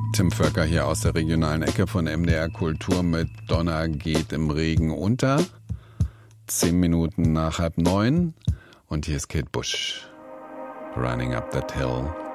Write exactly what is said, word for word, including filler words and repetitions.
Tim Völker hier aus der regionalen Ecke von M D R Kultur mit Donner geht im Regen unter. Zehn Minuten nach halb neun. Und hier ist Kate Bush. Running Up That Hill.